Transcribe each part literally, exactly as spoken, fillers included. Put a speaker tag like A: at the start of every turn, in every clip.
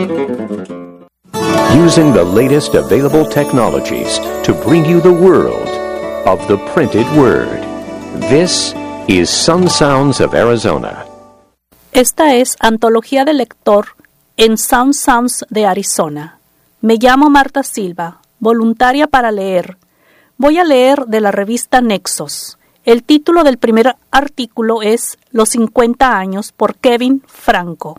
A: Using the latest available technologies to bring you the world of the printed word. This is Sun Sounds of Arizona.
B: Esta es Antología del Lector en Sun Sounds de Arizona. Me llamo Marta Silva, voluntaria para leer. Voy a leer de la revista Nexos. El título del primer artículo es Los cincuenta años por Kevin Franco.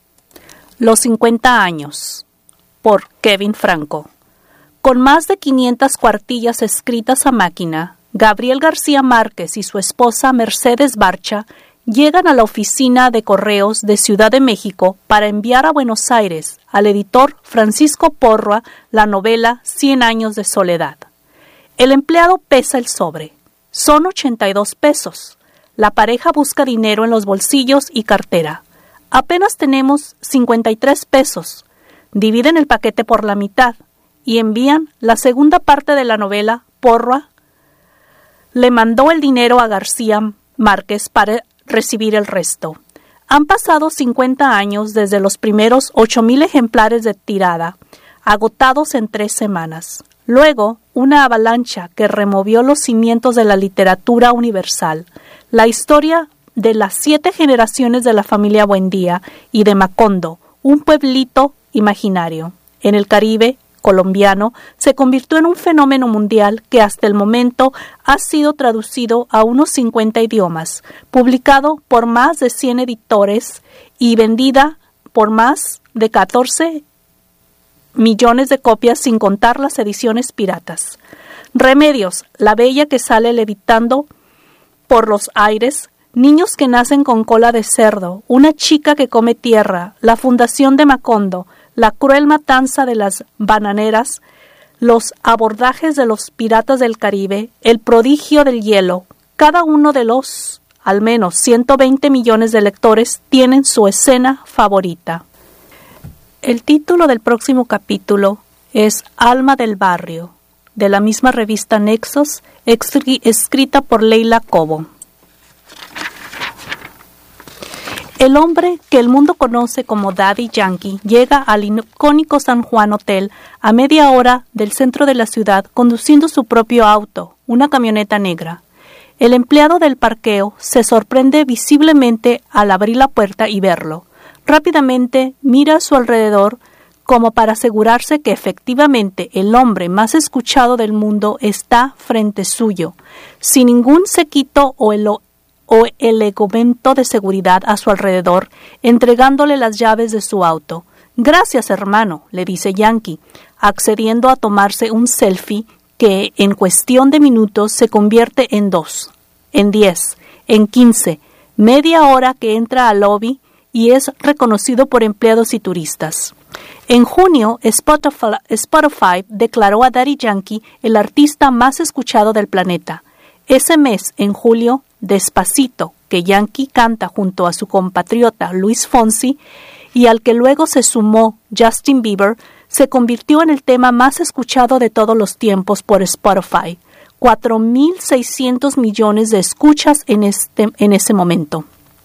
B: Los cincuenta años por Kevin Franco. Con más de quinientas cuartillas escritas a máquina, Gabriel García Márquez y su esposa Mercedes Barcha llegan a la oficina de correos de Ciudad de México para enviar a Buenos Aires al editor Francisco Porra la novela Cien años de soledad. El empleado pesa el sobre. Son ochenta y dos pesos. La pareja busca dinero en los bolsillos y cartera. Apenas tenemos cincuenta y tres pesos. Dividen el paquete por la mitad y envían la segunda parte de la novela. Porra le mandó el dinero a García Márquez para recibir el resto. Han pasado cincuenta años desde los primeros ocho mil ejemplares de tirada, agotados en tres semanas. Luego, una avalancha que removió los cimientos de la literatura universal, la historia de las siete generaciones de la familia Buendía y de Macondo, un pueblito imaginario en el Caribe colombiano, se convirtió en un fenómeno mundial que hasta el momento ha sido traducido a unos cincuenta idiomas, publicado por más de cien editores y vendida por más de catorce millones de copias sin contar las ediciones piratas. Remedios, la bella que sale levitando por los aires, niños que nacen con cola de cerdo, una chica que come tierra, la fundación de Macondo, la cruel matanza de las bananeras, los abordajes de los piratas del Caribe, el prodigio del hielo. Cada uno de los, al menos ciento veinte millones de lectores, tienen su escena favorita. El título del próximo capítulo es Alma del Barrio, de la misma revista Nexos, escrita por Leila Cobo. El hombre que el mundo conoce como Daddy Yankee llega al icónico San Juan Hotel a media hora del centro de la ciudad conduciendo su propio auto, una camioneta negra. El empleado del parqueo se sorprende visiblemente al abrir la puerta y verlo. Rápidamente mira a su alrededor como para asegurarse que efectivamente el hombre más escuchado del mundo está frente suyo, sin ningún séquito o el o el elemento de seguridad a su alrededor, entregándole las llaves de su auto. «Gracias, hermano», le dice Yankee, accediendo a tomarse un selfie que en cuestión de minutos se convierte en dos, en diez, en quince, media hora que entra al lobby y es reconocido por empleados y turistas. En junio, Spotify, Spotify declaró a Daddy Yankee el artista más escuchado del planeta. Ese mes, en julio, Despacito, que Yankee canta junto a su compatriota Luis Fonsi y al que luego se sumó Justin Bieber, se convirtió en el tema más escuchado de todos los tiempos por Spotify, cuatro mil seiscientos millones de escuchas en, este, en ese momento.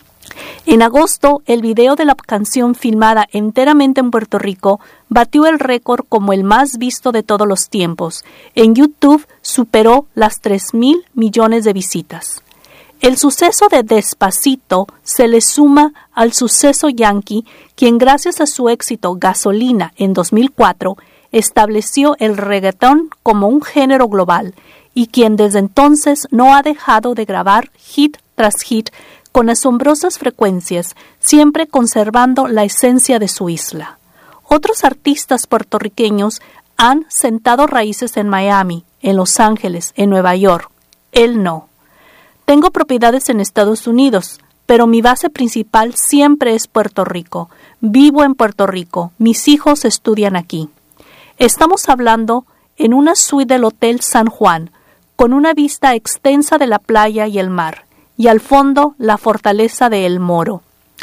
B: En agosto, el video de la canción filmada enteramente en Puerto Rico batió el récord como el más visto de todos los tiempos. En YouTube superó las tres mil millones de visitas. El suceso de Despacito se le suma al suceso Yankee, quien gracias a su éxito Gasolina en dos mil cuatro estableció el reggaetón como un género global y quien desde entonces no ha dejado de grabar hit tras hit con asombrosas frecuencias, siempre conservando la esencia de su isla. Otros artistas puertorriqueños han sentado raíces en Miami, en Los Ángeles, en Nueva York. Él no. Tengo propiedades en Estados Unidos, pero mi base principal siempre es Puerto Rico. Vivo en Puerto Rico. Mis hijos estudian aquí. Estamos hablando en una suite del Hotel San Juan, con una vista extensa de la playa y el mar, y al fondo la fortaleza de El Moro.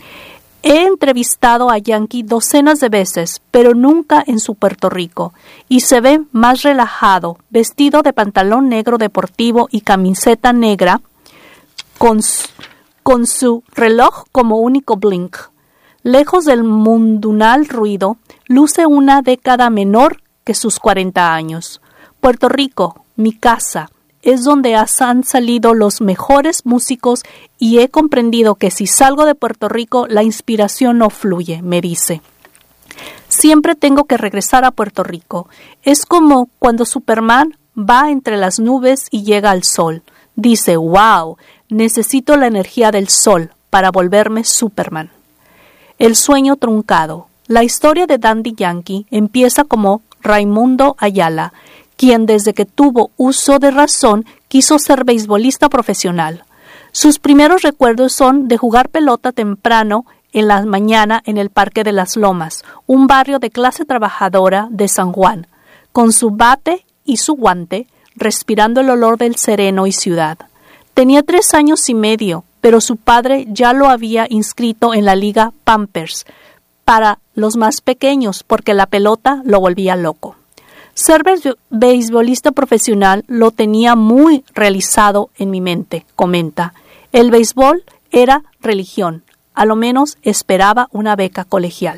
B: He entrevistado a Yankee docenas de veces, pero nunca en su Puerto Rico, y se ve más relajado, vestido de pantalón negro deportivo y camiseta negra, con su, con su reloj como único blink. Lejos del mundunal ruido, luce una década menor que sus cuarenta años. Puerto Rico, mi casa, es donde han salido los mejores músicos y he comprendido que si salgo de Puerto Rico, la inspiración no fluye, me dice. Siempre tengo que regresar a Puerto Rico. Es como cuando Superman va entre las nubes y llega al sol. Dice, wow, necesito la energía del sol para volverme Superman. El sueño truncado. La historia de Daddy Yankee empieza como Raimundo Ayala, quien desde que tuvo uso de razón quiso ser beisbolista profesional. Sus primeros recuerdos son de jugar pelota temprano en la mañana en el Parque de las Lomas, un barrio de clase trabajadora de San Juan, con su bate y su guante, respirando el olor del sereno y ciudad. Tenía tres años y medio, pero su padre ya lo había inscrito en la Liga Pampers para los más pequeños porque la pelota lo volvía loco. Ser beisbolista profesional lo tenía muy realizado en mi mente, comenta. El béisbol era religión, a lo menos esperaba una beca colegial.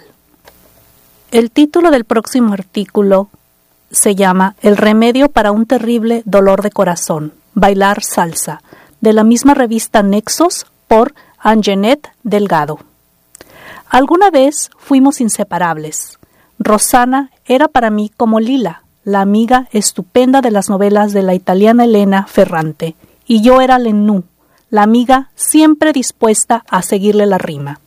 B: El título del próximo artículo se llama El remedio para un terrible dolor de corazón, bailar salsa, de la misma revista Nexos por Anjanette Delgado. Alguna vez fuimos inseparables. Rosana era para mí como Lila, la amiga estupenda de las novelas de la italiana Elena Ferrante, y yo era Lenú, la amiga siempre dispuesta a seguirle la rima.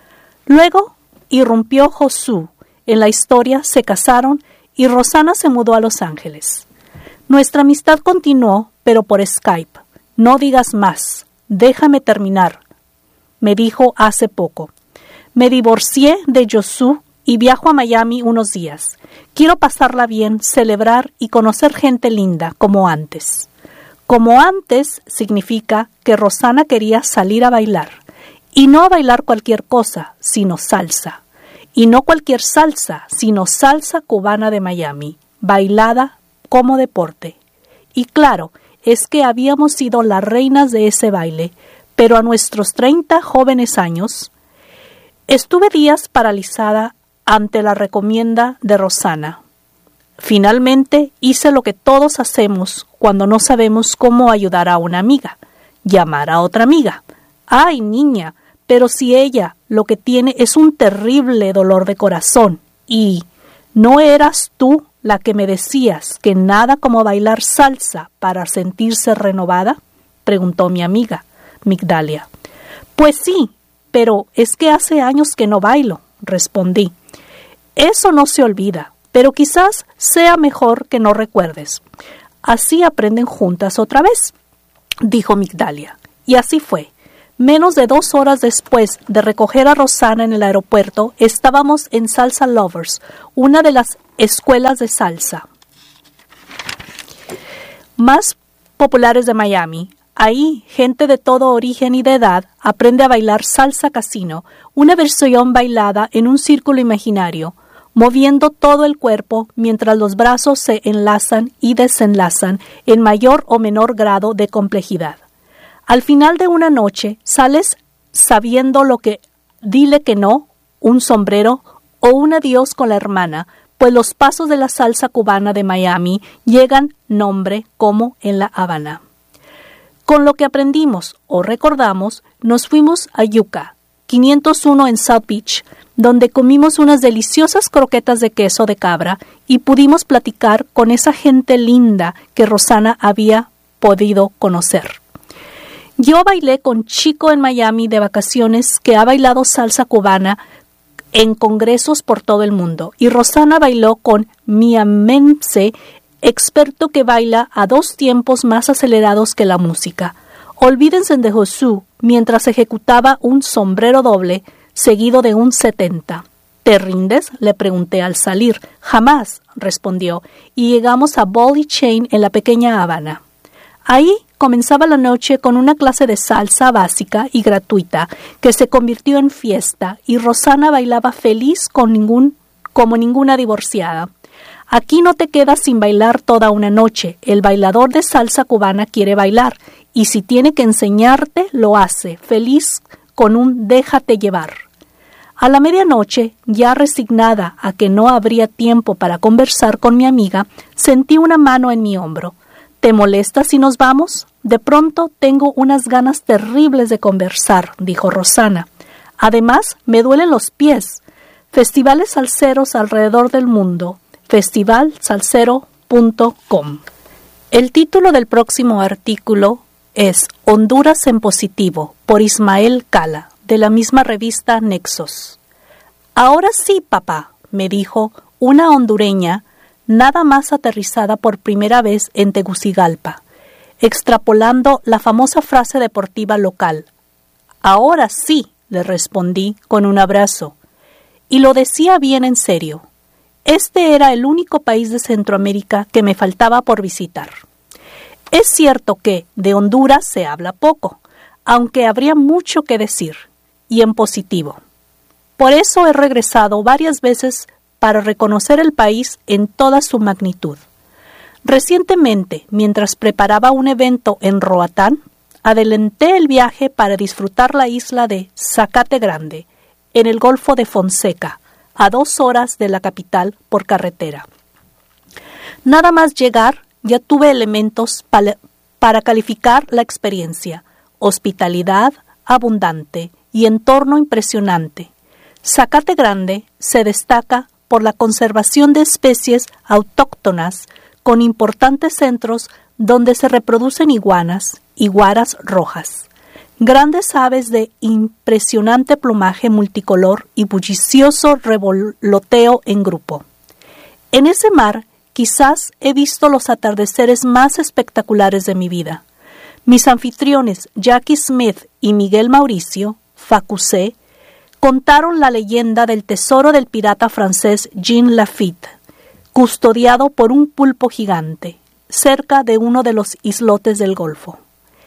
B: Luego irrumpió Josué. En la historia se casaron y Rosana se mudó a Los Ángeles. Nuestra amistad continuó, pero por Skype. No digas más, déjame terminar, me dijo hace poco. Me divorcié de Josué y viajo a Miami unos días. Quiero pasarla bien, celebrar y conocer gente linda como antes. Como antes significa que Rosana quería salir a bailar. Y no a bailar cualquier cosa, sino salsa. Y no cualquier salsa, sino salsa cubana de Miami, bailada como deporte. Y claro, es que habíamos sido las reinas de ese baile, pero a nuestros treinta jóvenes años, estuve días paralizada ante la recomienda de Rosana. Finalmente hice lo que todos hacemos cuando no sabemos cómo ayudar a una amiga, llamar a otra amiga. ¡Ay, niña! Pero si ella lo que tiene es un terrible dolor de corazón y ¿no eras tú la que me decías que nada como bailar salsa para sentirse renovada? Preguntó mi amiga, Migdalia. Pues sí, pero es que hace años que no bailo, respondí. Eso no se olvida, pero quizás sea mejor que no recuerdes. Así aprenden juntas otra vez, dijo Migdalia. Y así fue. Menos de dos horas después de recoger a Rosana en el aeropuerto, estábamos en Salsa Lovers, una de las escuelas de salsa más populares de Miami. Ahí, gente de todo origen y de edad aprende a bailar salsa casino, una versión bailada en un círculo imaginario, moviendo todo el cuerpo mientras los brazos se enlazan y desenlazan en mayor o menor grado de complejidad. Al final de una noche, sales sabiendo lo que dile que no, un sombrero o un adiós con la hermana, pues los pasos de la salsa cubana de Miami llegan nombre como en La Habana. Con lo que aprendimos o recordamos, nos fuimos a Yucca, quinientos uno en South Beach, donde comimos unas deliciosas croquetas de queso de cabra y pudimos platicar con esa gente linda que Rosana había podido conocer. Yo bailé con Chico en Miami de vacaciones que ha bailado salsa cubana en congresos por todo el mundo y Rosana bailó con Miamense, experto que baila a dos tiempos más acelerados que la música. Olvídense de Josué mientras ejecutaba un sombrero doble seguido de un setenta. ¿Te rindes?, le pregunté al salir. Jamás, respondió, y llegamos a Ball y Chain en la pequeña Habana. Ahí comenzaba la noche con una clase de salsa básica y gratuita que se convirtió en fiesta y Rosana bailaba feliz con ningún, como ninguna divorciada. Aquí no te quedas sin bailar toda una noche. El bailador de salsa cubana quiere bailar y si tiene que enseñarte, lo hace, feliz con un déjate llevar. A la medianoche, ya resignada a que no habría tiempo para conversar con mi amiga, sentí una mano en mi hombro. ¿Te molesta si nos vamos? De pronto tengo unas ganas terribles de conversar, dijo Rosana. Además, me duelen los pies. Festivales salseros alrededor del mundo. festival salsero punto com. El título del próximo artículo es Honduras en positivo, por Ismael Cala, de la misma revista Nexos. Ahora sí, papá, me dijo una hondureña, nada más aterrizada por primera vez en Tegucigalpa, extrapolando la famosa frase deportiva local. Ahora sí, le respondí con un abrazo. Y lo decía bien en serio. Este era el único país de Centroamérica que me faltaba por visitar. Es cierto que de Honduras se habla poco, aunque habría mucho que decir, y en positivo. Por eso he regresado varias veces para reconocer el país en toda su magnitud. Recientemente, mientras preparaba un evento en Roatán, adelanté el viaje para disfrutar la isla de Zacate Grande, en el Golfo de Fonseca, a dos horas de la capital por carretera. Nada más llegar, ya tuve elementos para, para calificar la experiencia: hospitalidad abundante y entorno impresionante. Zacate Grande se destaca por la conservación de especies autóctonas, con importantes centros donde se reproducen iguanas y guaras rojas, grandes aves de impresionante plumaje multicolor y bullicioso revoloteo en grupo. En ese mar quizás he visto los atardeceres más espectaculares de mi vida. Mis anfitriones Jackie Smith y Miguel Mauricio, Facusé, contaron la leyenda del tesoro del pirata francés Jean Lafitte, custodiado por un pulpo gigante, cerca de uno de los islotes del Golfo.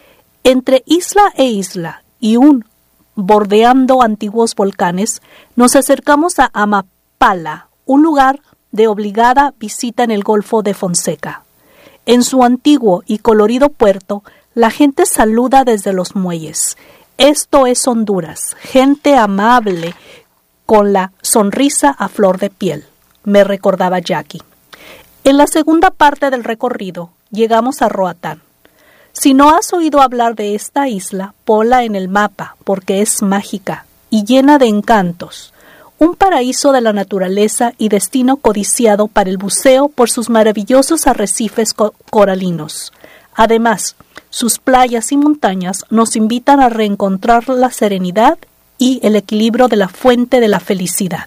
B: Entre isla e isla y un bordeando antiguos volcanes, nos acercamos a Amapala, un lugar de obligada visita en el Golfo de Fonseca. En su antiguo y colorido puerto, la gente saluda desde los muelles. Esto es Honduras, gente amable, con la sonrisa a flor de piel, me recordaba Jackie. En la segunda parte del recorrido, llegamos a Roatán. Si no has oído hablar de esta isla, ponla en el mapa, porque es mágica y llena de encantos. Un paraíso de la naturaleza y destino codiciado para el buceo por sus maravillosos arrecifes co- coralinos. Además, sus playas y montañas nos invitan a reencontrar la serenidad y el equilibrio de la fuente de la felicidad.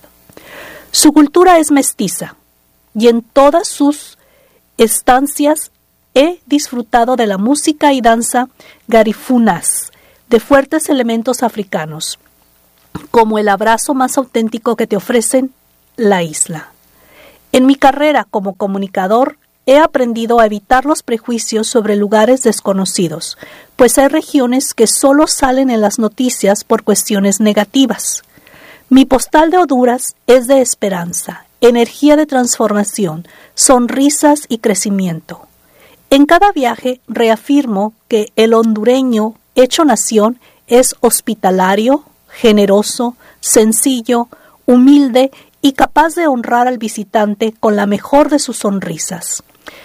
B: Su cultura es mestiza, y en todas sus estancias he disfrutado de la música y danza garifunas, de fuertes elementos africanos, como el abrazo más auténtico que te ofrecen la isla. En mi carrera como comunicador, he aprendido a evitar los prejuicios sobre lugares desconocidos, pues hay regiones que solo salen en las noticias por cuestiones negativas. Mi postal de Honduras es de esperanza, energía de transformación, sonrisas y crecimiento. En cada viaje reafirmo que el hondureño hecho nación es hospitalario, generoso, sencillo, humilde y capaz de honrar al visitante con la mejor de sus sonrisas.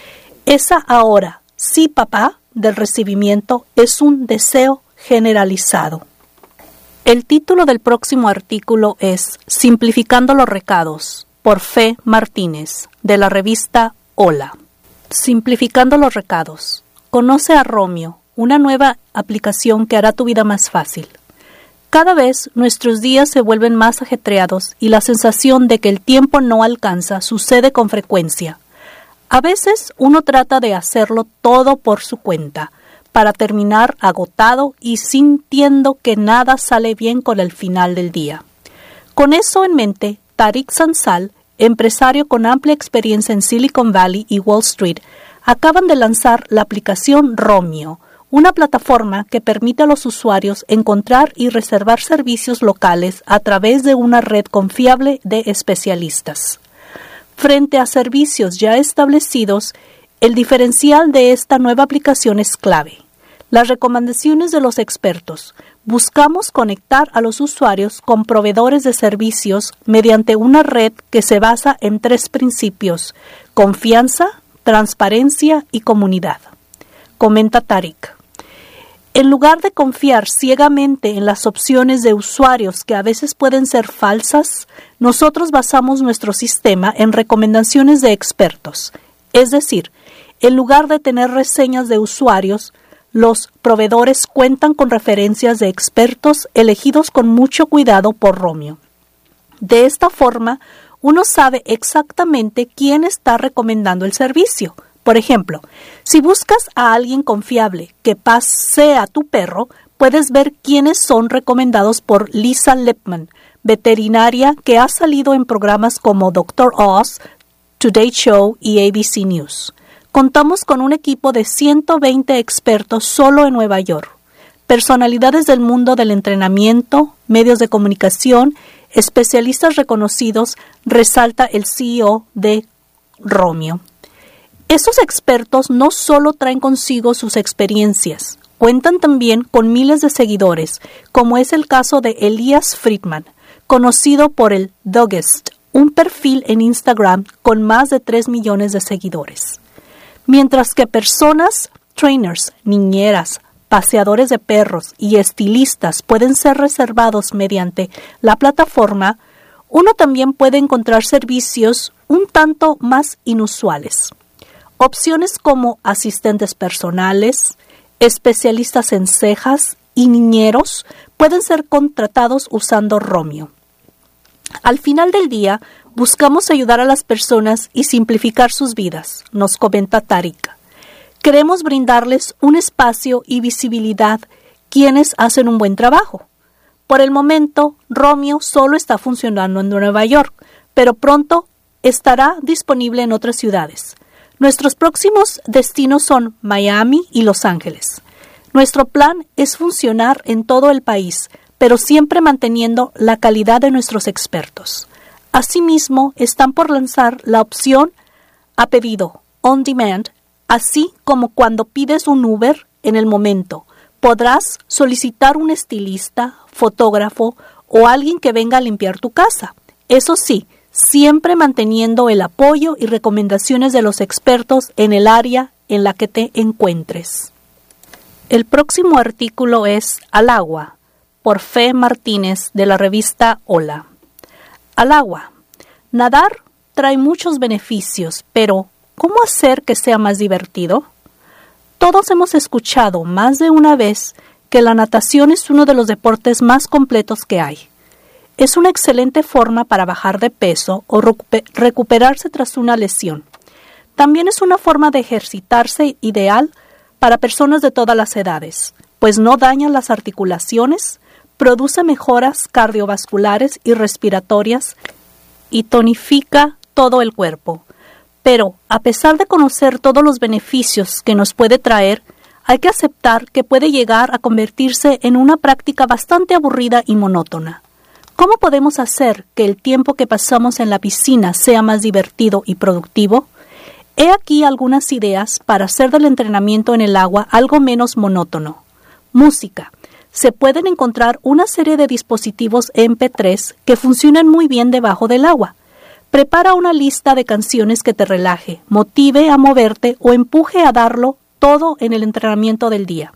B: Esa ahora, sí papá, del recibimiento es un deseo generalizado. El título del próximo artículo es Simplificando los recados, por Fe Martínez, de la revista Hola. Simplificando los recados. Conoce a Romeo, una nueva aplicación que hará tu vida más fácil. Cada vez nuestros días se vuelven más ajetreados y la sensación de que el tiempo no alcanza sucede con frecuencia. A veces uno trata de hacerlo todo por su cuenta, para terminar agotado y sintiendo que nada sale bien con el final del día. Con eso en mente, Tariq Sansal, empresario con amplia experiencia en Silicon Valley y Wall Street, acaban de lanzar la aplicación Romeo, una plataforma que permite a los usuarios encontrar y reservar servicios locales a través de una red confiable de especialistas. Frente a servicios ya establecidos, el diferencial de esta nueva aplicación es clave: las recomendaciones de los expertos, buscamos conectar a los usuarios con proveedores de servicios mediante una red que se basa en tres principios: confianza, transparencia y comunidad. Comenta Tariq. En lugar de confiar ciegamente en las opciones de usuarios que a veces pueden ser falsas, nosotros basamos nuestro sistema en recomendaciones de expertos. Es decir, en lugar de tener reseñas de usuarios, los proveedores cuentan con referencias de expertos elegidos con mucho cuidado por Romio. De esta forma, uno sabe exactamente quién está recomendando el servicio. Por ejemplo, si buscas a alguien confiable que pasea a tu perro, puedes ver quiénes son recomendados por Lisa Lippman, veterinaria que ha salido en programas como doctor Oz, Today Show y A B C News. Contamos con un equipo de ciento veinte expertos solo en Nueva York. Personalidades del mundo del entrenamiento, medios de comunicación, especialistas reconocidos, resalta el C E O de Romio. Estos expertos no solo traen consigo sus experiencias, cuentan también con miles de seguidores, como es el caso de Elias Friedman, conocido por el Doggist, un perfil en Instagram con más de tres millones de seguidores. Mientras que personas, trainers, niñeras, paseadores de perros y estilistas pueden ser reservados mediante la plataforma, uno también puede encontrar servicios un tanto más inusuales. Opciones como asistentes personales, especialistas en cejas y niñeros pueden ser contratados usando Romio. Al final del día, buscamos ayudar a las personas y simplificar sus vidas, nos comenta Tariq. Queremos brindarles un espacio y visibilidad quienes hacen un buen trabajo. Por el momento, Romio solo está funcionando en Nueva York, pero pronto estará disponible en otras ciudades. Nuestros próximos destinos son Miami y Los Ángeles. Nuestro plan es funcionar en todo el país, pero siempre manteniendo la calidad de nuestros expertos. Asimismo, están por lanzar la opción a pedido, on demand, así como cuando pides un Uber en el momento. Podrás solicitar un estilista, fotógrafo o alguien que venga a limpiar tu casa. Eso sí, siempre manteniendo el apoyo y recomendaciones de los expertos en el área en la que te encuentres. El próximo artículo es Al agua, por Fe Martínez de la revista Hola. Al agua. Nadar trae muchos beneficios, pero ¿cómo hacer que sea más divertido? Todos hemos escuchado más de una vez que la natación es uno de los deportes más completos que hay. Es una excelente forma para bajar de peso o recuperarse tras una lesión. También es una forma de ejercitarse ideal para personas de todas las edades, pues no daña las articulaciones, produce mejoras cardiovasculares y respiratorias y tonifica todo el cuerpo. Pero, a pesar de conocer todos los beneficios que nos puede traer, hay que aceptar que puede llegar a convertirse en una práctica bastante aburrida y monótona. ¿Cómo podemos hacer que el tiempo que pasamos en la piscina sea más divertido y productivo? He aquí algunas ideas para hacer del entrenamiento en el agua algo menos monótono. Música. Se pueden encontrar una serie de dispositivos eme pe tres que funcionan muy bien debajo del agua. Prepara una lista de canciones que te relaje, motive a moverte o empuje a darlo todo en el entrenamiento del día.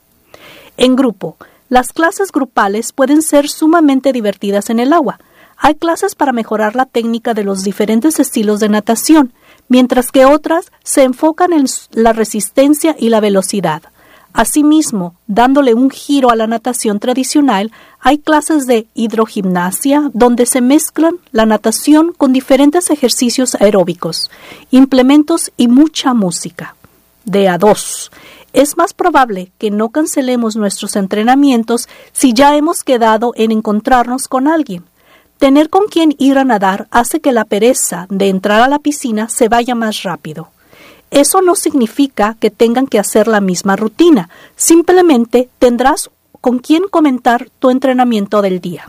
B: En grupo. Las clases grupales pueden ser sumamente divertidas en el agua. Hay clases para mejorar la técnica de los diferentes estilos de natación, mientras que otras se enfocan en la resistencia y la velocidad. Asimismo, dándole un giro a la natación tradicional, hay clases de hidrogimnasia donde se mezclan la natación con diferentes ejercicios aeróbicos, implementos y mucha música. De a dos. Es más probable que no cancelemos nuestros entrenamientos si ya hemos quedado en encontrarnos con alguien. Tener con quien ir a nadar hace que la pereza de entrar a la piscina se vaya más rápido. Eso no significa que tengan que hacer la misma rutina, simplemente tendrás con quien comentar tu entrenamiento del día.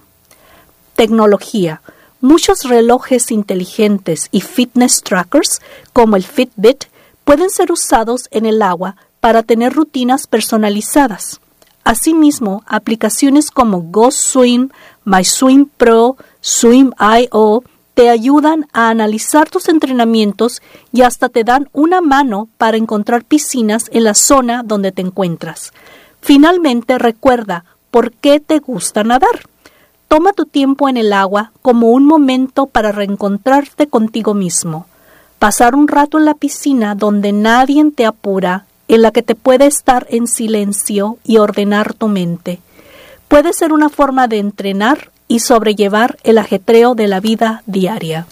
B: Tecnología. Muchos relojes inteligentes y fitness trackers, como el Fitbit, pueden ser usados en el agua para tener rutinas personalizadas. Asimismo, aplicaciones como GoSwim, MySwim Pro, Swim punto i o te ayudan a analizar tus entrenamientos y hasta te dan una mano para encontrar piscinas en la zona donde te encuentras. Finalmente, recuerda por qué te gusta nadar. Toma tu tiempo en el agua como un momento para reencontrarte contigo mismo. Pasar un rato en la piscina donde nadie te apura, en la que te puede estar en silencio y ordenar tu mente. Puede ser una forma de entrenar y sobrellevar el ajetreo de la vida diaria.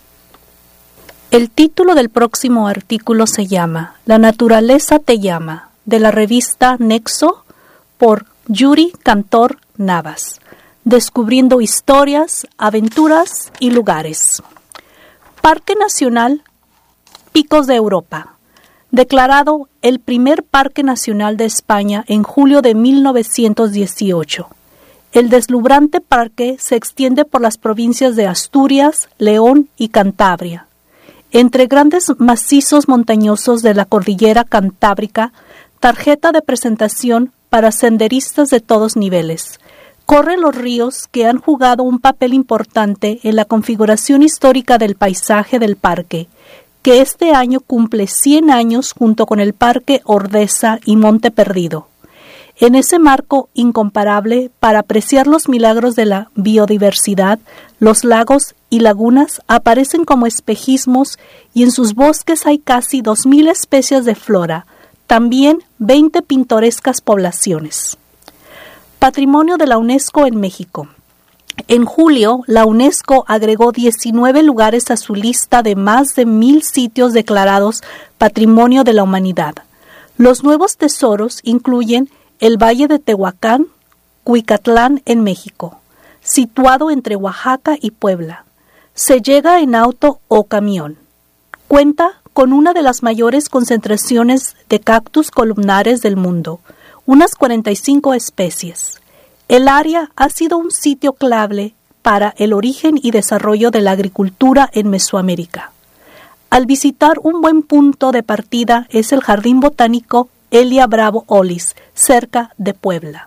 B: El título del próximo artículo se llama La naturaleza te llama, de la revista Nexo, por Yuri Cantor Navas, descubriendo historias, aventuras y lugares. Parque Nacional Picos de Europa, declarado el primer parque nacional de España en julio de mil novecientos dieciocho. El deslumbrante parque se extiende por las provincias de Asturias, León y Cantabria. Entre grandes macizos montañosos de la cordillera cantábrica, tarjeta de presentación para senderistas de todos niveles. Corren los ríos que han jugado un papel importante en la configuración histórica del paisaje del parque, que este año cumple cien años junto con el Parque Ordesa y Monte Perdido. En ese marco incomparable para apreciar los milagros de la biodiversidad, los lagos y lagunas aparecen como espejismos y en sus bosques hay casi dos mil especies de flora, también veinte pintorescas poblaciones. Patrimonio de la UNESCO en México. En julio, la UNESCO agregó diecinueve lugares a su lista de más de mil sitios declarados Patrimonio de la Humanidad. Los nuevos tesoros incluyen el Valle de Tehuacán, Cuicatlán en México, situado entre Oaxaca y Puebla. Se llega en auto o camión. Cuenta con una de las mayores concentraciones de cactus columnares del mundo, unas cuarenta y cinco especies. El área ha sido un sitio clave para el origen y desarrollo de la agricultura en Mesoamérica. Al visitar, un buen punto de partida es el Jardín Botánico Elia Bravo Olis, cerca de Puebla.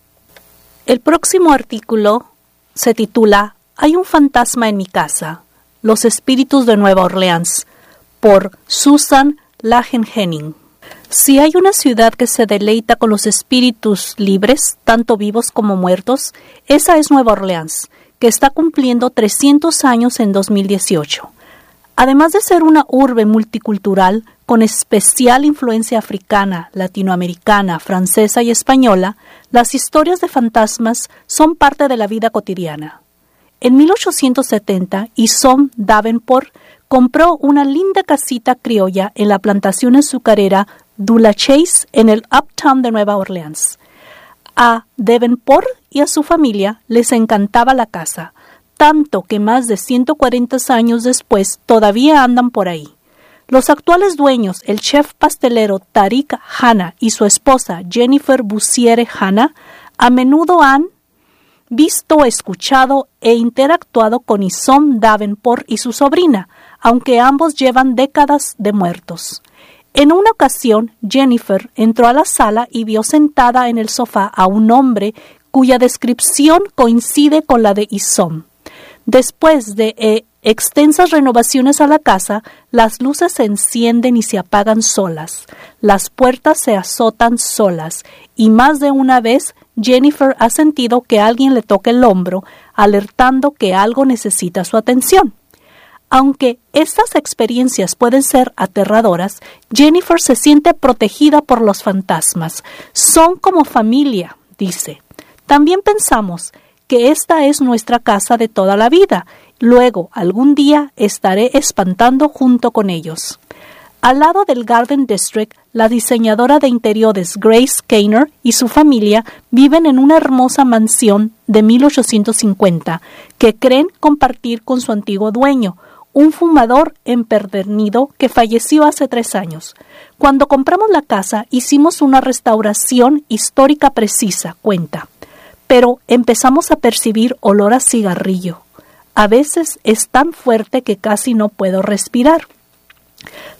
B: El próximo artículo se titula Hay un fantasma en mi casa, los espíritus de Nueva Orleans, por Susan Lagen-Henning. Si hay una ciudad que se deleita con los espíritus libres, tanto vivos como muertos, esa es Nueva Orleans, que está cumpliendo trescientos años en dos mil dieciocho. Además de ser una urbe multicultural con especial influencia africana, latinoamericana, francesa y española, las historias de fantasmas son parte de la vida cotidiana. En mil ochocientos setenta, Isom Davenport compró una linda casita criolla en la plantación azucarera Dulacase en el Uptown de Nueva Orleans. A Davenport y a su familia les encantaba la casa, tanto que más de ciento cuarenta años después todavía andan por ahí. Los actuales dueños, el chef pastelero Tariq Hanna y su esposa Jennifer Bussiere Hanna, a menudo han visto, escuchado e interactuado con Isom Davenport y su sobrina, aunque ambos llevan décadas de muertos. En una ocasión, Jennifer entró a la sala y vio sentada en el sofá a un hombre cuya descripción coincide con la de Isom. Después de eh, extensas renovaciones a la casa, las luces se encienden y se apagan solas, las puertas se azotan solas, y más de una vez Jennifer ha sentido que alguien le toca el hombro, alertando que algo necesita su atención. Aunque estas experiencias pueden ser aterradoras, Jennifer se siente protegida por los fantasmas. Son como familia, dice. También pensamos que esta es nuestra casa de toda la vida. Luego, algún día, estaré espantando junto con ellos. Al lado del Garden District, la diseñadora de interiores Grace Kainer y su familia viven en una hermosa mansión de mil ochocientos cincuenta que creen compartir con su antiguo dueño, un fumador empedernido que falleció hace tres años. Cuando compramos la casa, hicimos una restauración histórica precisa, cuenta. Pero empezamos a percibir olor a cigarrillo. A veces es tan fuerte que casi no puedo respirar.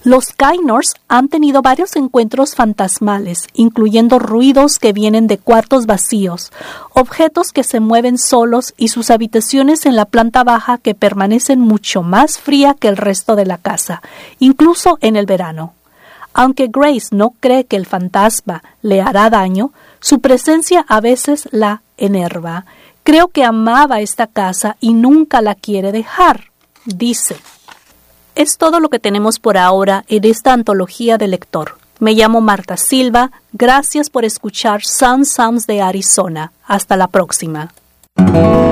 B: Los Gaynors han tenido varios encuentros fantasmales, incluyendo ruidos que vienen de cuartos vacíos, objetos que se mueven solos y sus habitaciones en la planta baja que permanecen mucho más fría que el resto de la casa, incluso en el verano. Aunque Grace no cree que el fantasma le hará daño, su presencia a veces la enerva. Creo que amaba esta casa y nunca la quiere dejar, dice. Es todo lo que tenemos por ahora en esta antología de lector. Me llamo Marta Silva. Gracias por escuchar Sound Sounds de Arizona. Hasta la próxima.